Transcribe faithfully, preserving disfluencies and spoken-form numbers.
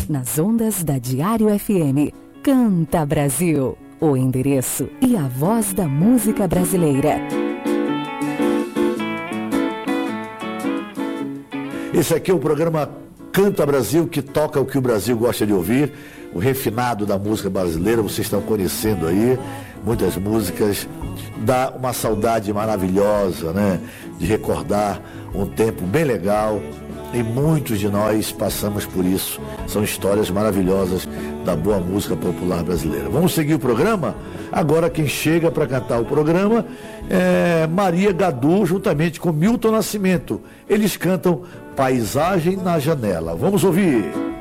nas ondas da Diário F M. Canta Brasil, o endereço e a voz da música brasileira. Esse aqui é o programa Canta Brasil, que toca o que o Brasil gosta de ouvir, o refinado da música brasileira. Vocês estão conhecendo aí muitas músicas, dá uma saudade maravilhosa, né? De recordar um tempo bem legal, e muitos de nós passamos por isso. São histórias maravilhosas da boa música popular brasileira. Vamos seguir o programa? Agora quem chega para cantar o programa é Maria Gadu, juntamente com Milton Nascimento. Eles cantam Paisagem na Janela. Vamos ouvir.